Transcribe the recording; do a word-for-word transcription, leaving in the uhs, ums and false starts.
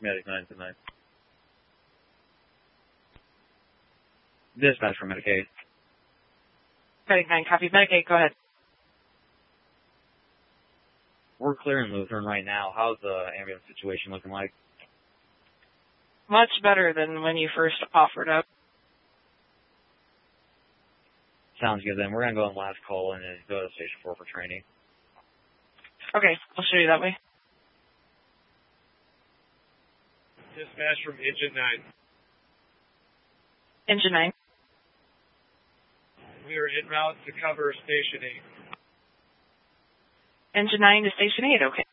Medic nine to nine. Dispatch for Medic eight. Medic nine, copy. Medic eight, go ahead. We're clearing Lutheran right now. How's the ambulance situation looking like? Much better than when you first offered up. Sounds good then. We're going to go on last call and then go to Station four for training. Okay, I'll show you that way. Dispatch from Engine nine. Engine nine. We are en route to cover Station eight. Engine nine to Station eight, okay.